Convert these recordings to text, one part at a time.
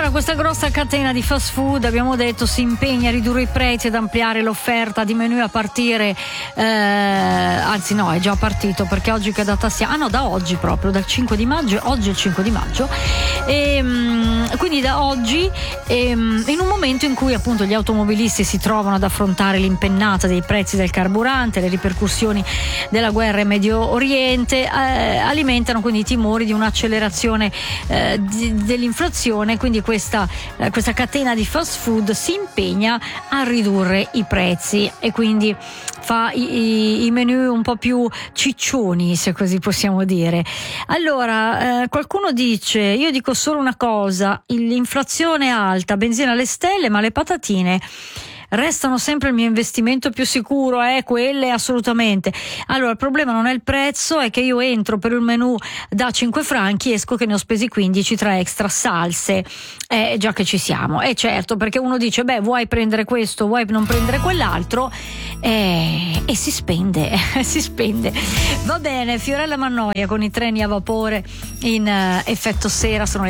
Allora, questa grossa catena di fast food, abbiamo detto, si impegna a ridurre i prezzi, ad ampliare l'offerta di menù a partire, anzi no, è già partito, perché oggi che data siamo? Ah no, da oggi proprio, dal 5 di maggio, oggi è il 5 di maggio, e quindi da oggi, in un momento in cui appunto gli automobilisti si trovano ad affrontare l'impennata dei prezzi del carburante, le ripercussioni della guerra in Medio Oriente, alimentano quindi i timori di un'accelerazione dell'inflazione. Quindi questa catena di fast food si impegna a ridurre i prezzi e quindi fa i menù un po' più ciccioni, se così possiamo dire. Allora, qualcuno dice, io dico solo una cosa: l'inflazione è alta, benzina alle stelle, ma le patatine restano sempre il mio investimento più sicuro, quelle assolutamente. Allora, il problema non è il prezzo, è che io entro per un menù da 5 franchi, esco che ne ho spesi 15 tra extra salse, già che ci siamo. Certo, perché uno dice, vuoi prendere questo, vuoi non prendere quell'altro, e si spende, si spende. Va bene, Fiorella Mannoia con i treni a vapore in effetto sera, sono le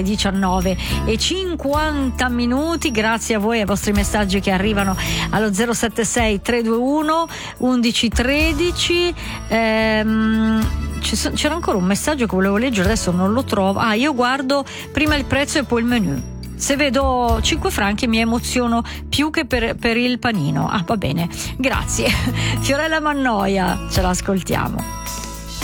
19:50. Grazie a voi e ai vostri messaggi che arrivano allo 076 321 1113. C'era ancora un messaggio che volevo leggere, adesso non lo trovo. Io guardo prima il prezzo e poi il menù. Se vedo 5 franchi mi emoziono più che per il panino. Va bene, grazie. Fiorella Mannoia, ce l'ascoltiamo.